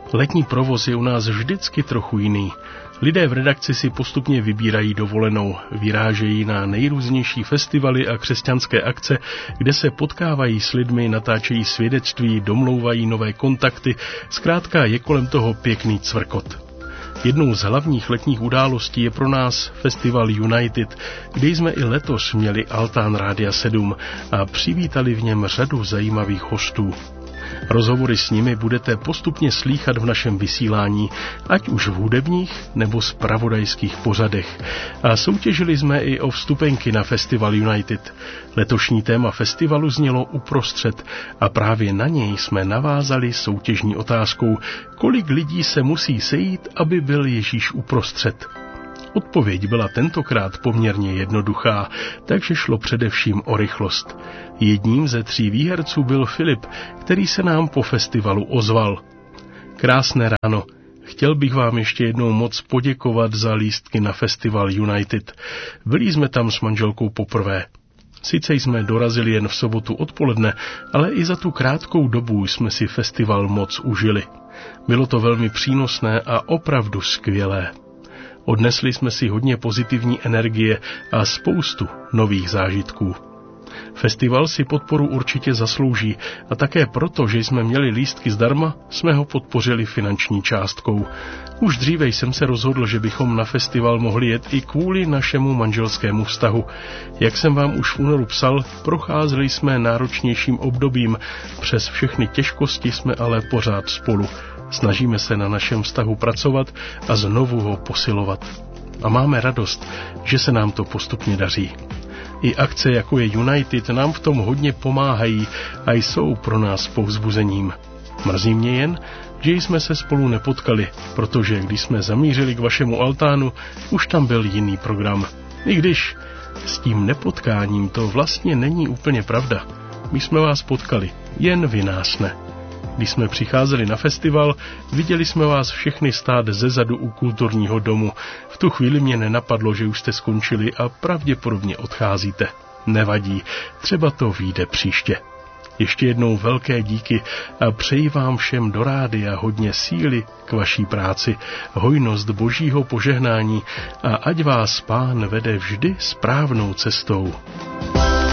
Letní provoz je u nás vždycky trochu jiný. Lidé v redakci si postupně vybírají dovolenou, vyrážejí na nejrůznější festivaly a křesťanské akce, kde se potkávají s lidmi, natáčejí svědectví, domlouvají nové kontakty, zkrátka je kolem toho pěkný cvrkot. Jednou z hlavních letních událostí je pro nás festival United, kde jsme i letos měli altán Rádia 7 a přivítali v něm řadu zajímavých hostů. Rozhovory s nimi budete postupně slýchat v našem vysílání, ať už v hudebních nebo zpravodajských pořadech. A soutěžili jsme i o vstupenky na festival United. Letošní téma festivalu znělo Uprostřed a právě na něj jsme navázali soutěžní otázkou, kolik lidí se musí sejít, aby byl Ježíš uprostřed. Odpověď byla tentokrát poměrně jednoduchá, takže šlo především o rychlost. Jedním ze 3 výherců byl Filip, který se nám po festivalu ozval. Krásné ráno. Chtěl bych vám ještě jednou moc poděkovat za lístky na festival United. Byli jsme tam s manželkou poprvé. Sice jsme dorazili jen v sobotu odpoledne, ale i za tu krátkou dobu jsme si festival moc užili. Bylo to velmi přínosné a opravdu skvělé. Odnesli jsme si hodně pozitivní energie a spoustu nových zážitků. Festival si podporu určitě zaslouží a také proto, že jsme měli lístky zdarma, jsme ho podpořili finanční částkou. Už dříve jsem se rozhodl, že bychom na festival mohli jet i kvůli našemu manželskému vztahu. Jak jsem vám už v únoru psal, procházeli jsme náročnějším obdobím, přes všechny těžkosti jsme ale pořád spolu. Snažíme se na našem vztahu pracovat a znovu ho posilovat. A máme radost, že se nám to postupně daří. I akce jako je United nám v tom hodně pomáhají a jsou pro nás povzbuzením. Mrzí mě jen, že jsme se spolu nepotkali, protože když jsme zamířili k vašemu altánu, už tam byl jiný program. I když s tím nepotkáním to vlastně není úplně pravda. My jsme vás potkali, jen vy nás ne. Když jsme přicházeli na festival, viděli jsme vás všechny stát zezadu u kulturního domu. V tu chvíli mě nenapadlo, že už jste skončili a pravděpodobně odcházíte. Nevadí, třeba to vyjde příště. Ještě jednou velké díky a přeji vám všem do rádia hodně síly k vaší práci, hojnost božího požehnání a ať vás Pán vede vždy správnou cestou.